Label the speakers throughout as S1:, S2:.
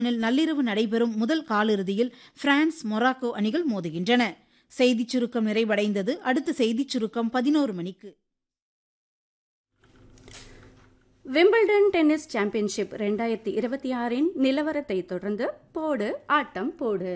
S1: நள்ளிரவு நடைபெறும் முதல் காலிறுதியில் பிரான்ஸ் மொராக்கோ அணிகள் மோதுகின்றன. செய்திச் சுருக்கம் நிறைவடைந்தது. அடுத்த செய்திச் சுருக்கம் 11 மணிக்கு.
S2: விம்பிள்டன் டென்னிஸ் சாம்பியன்ஷிப் 2026 நிலவரத்தை தொடர்ந்து போடு ஆட்டம் போடு.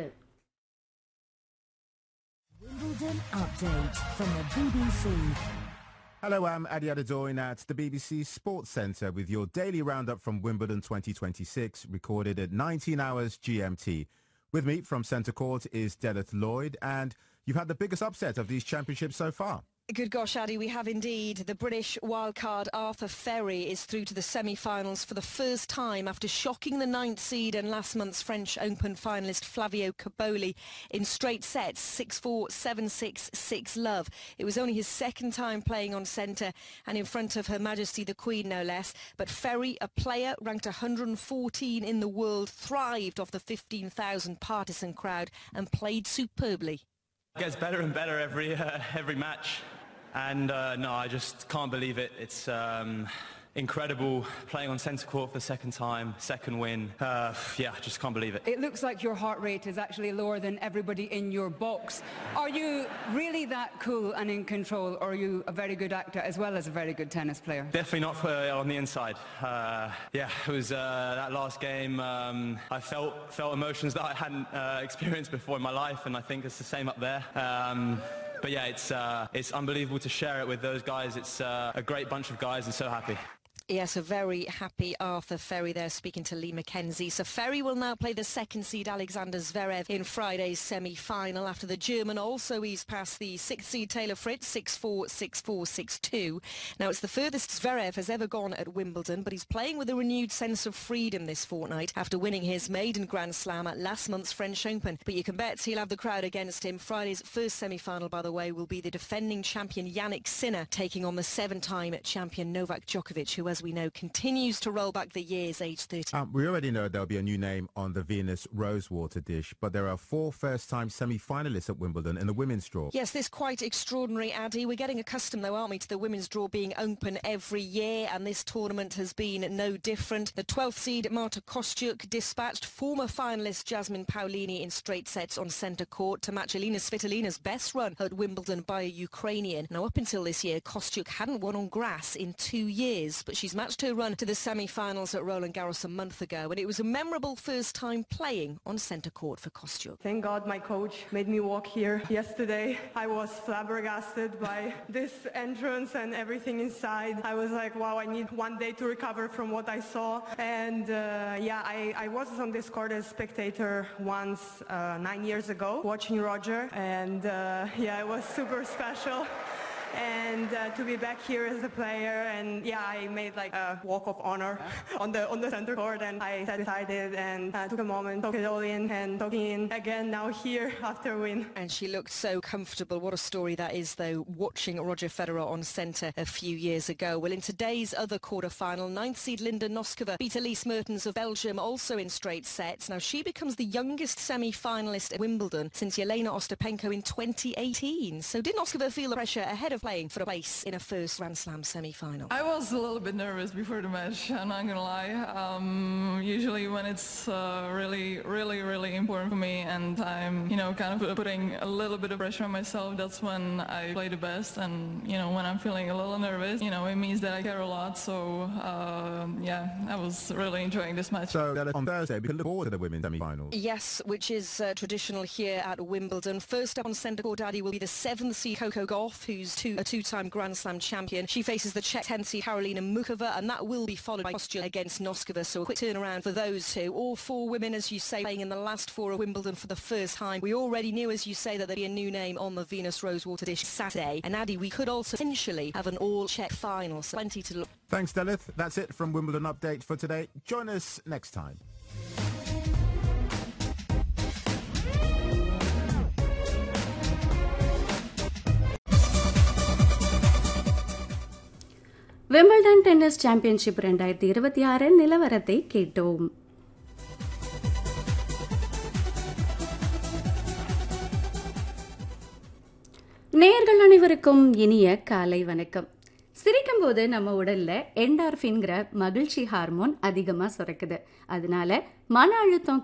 S3: Wimbledon update from the BBC.
S4: Hello, I'm Adi Adedoyin at the BBC Sports Centre with your daily roundup from Wimbledon 2026, recorded at 19 hours GMT. With me from Centre Court is Delith Lloyd, and you've had the biggest upset of these championships so far.
S5: Good gosh, Addy, we have indeed. The British wildcard Arthur Ferry is through to the semi-finals for the first time after shocking the 9th seed and last month's French Open finalist Flavio Cobolli in straight sets, 6-4, 7-6, 6-love. It was only his second time playing on centre and in front of Her Majesty the Queen, no less. But Ferry, a player ranked 114 in the world, thrived off the 15,000 partisan crowd and played superbly.
S6: It gets better and better every match. And no, I just can't believe it. It's incredible playing on centre court for the second time, second win. Yeah, I just can't believe it.
S7: It looks like your heart rate is actually lower than everybody in your box. Are you really that cool and in control, or are you a very good actor as well as a very good tennis player?
S6: Definitely not on the inside. Yeah, it was that last game. I felt emotions that I hadn't experienced before in my life, and I think it's the same up there. But yeah, it's unbelievable to share it with those guys. It's a great bunch of guys and so happy.
S5: Yes, a very happy Arthur Ferry there speaking to Lee McKenzie. So Ferry will now play the second seed Alexander Zverev in Friday's semi-final after the German also eased past the 6th seed Taylor Fritz, 6-4, 6-4, 6-2. Now it's the furthest Zverev has ever gone at Wimbledon, but he's playing with a renewed sense of freedom this fortnight after winning his maiden Grand Slam at last month's French Open. But you can bet he'll have the crowd against him. Friday's first semi-final, by the way, will be the defending champion Jannik Sinner taking on the 7-time champion Novak Djokovic, who, as we know, continues to roll back the years, age 30.
S4: We already know there'll be a new name on the Venus Rosewater dish, but there are 4 first-time semi-finalists at Wimbledon in the women's draw.
S5: Yes, this quite extraordinary, Addy. We're getting accustomed, though, aren't we, to the women's draw being open every year, and this tournament has been no different. The 12th seed Marta Kostyuk dispatched former finalist Jasmine Paolini in straight sets on centre court to match Elina Svitolina's best run at Wimbledon by a Ukrainian. Now, up until this year, Kostyuk hadn't won on grass in 2 years, but she's matched her run to the semi-finals at Roland Garros a month ago, and it was a memorable first time playing on centre court for Kostyuk.
S8: Thank God my coach made me walk here yesterday. I was flabbergasted by this entrance and everything inside. I was like, wow, I need one day to recover from what I saw. And yeah, I was on this court as spectator once 9 years ago, watching Roger, and yeah, it was super special. And to be back here as a player, and yeah, I made like a walk of honor on the center court, and I sat beside it and took a moment, took it all in, and talking in again now here after a win.
S5: And she looked so comfortable. What a story that is, though, watching Roger Federer on centre a few years ago. Well, in today's other quarter-final, 9th seed Linda Noskova beat Elise Mertens of Belgium, also in straight sets. Now, she becomes the youngest semi-finalist at Wimbledon since Yelena Ostapenko in 2018. So did Noskova feel the pressure ahead of playing for a place in a first Grand Slam semi-final?
S9: I was a little bit nervous before the match, I'm not gonna lie. Usually when it's really important for me and I'm, kind of putting a little bit of pressure on myself, that's when I play the best. And, when I'm feeling a little nervous, it means that I care a lot. So, yeah, I was really enjoying this match.
S4: So on Thursday, we can look forward to the women's semi-finals.
S5: Yes, which is traditional here at Wimbledon. First up on centre court, Daddy, will be the 7th seed Coco Gauff, who's a two-time Grand Slam champion. She faces the Czech 10th seed Karolina Mukova, and that will be followed by Kostyuk against Noskova. So a quick turnaround for those two. All 4 women, as you say, playing in the last 4 at Wimbledon for the first time. We already knew, as you say, that there'd be a new name on the Venus Rosewater dish Saturday. And Addy, we could also potentially have an all-Czech final. So plenty to look.
S4: Thanks, Delith. That's it from Wimbledon Update for today. Join us next time.
S2: Wimbledon tennis championship 2026 நிலவரத்தை கேட்டோம். நேயர்கள் அனைவருக்கும் இனிய காலை வணக்கம். சிரிக்கும் போது நம்ம உடல்ல என்டார்பின்கிற மகிழ்ச்சி ஹார்மோன் அதிகமா சுரக்குது. அதனால மன அழுத்தம்